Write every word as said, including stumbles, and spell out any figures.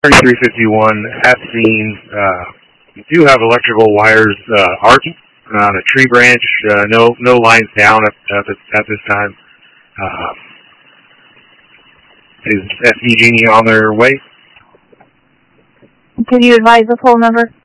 thirty-three fifty-one at scene. Uh, we do have electrical wires uh, arcing on a tree branch. Uh, no no lines down at, at, this, at this time. Uh, is S V Genie on their way? Can you advise the phone number?